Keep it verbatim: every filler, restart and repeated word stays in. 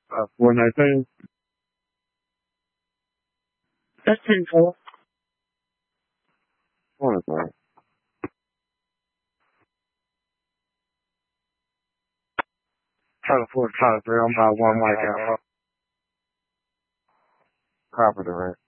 Uh, four nineteen. That's ten four. What is that? Tyler four, Tyler three. I'm about one mic out. Copy the rest.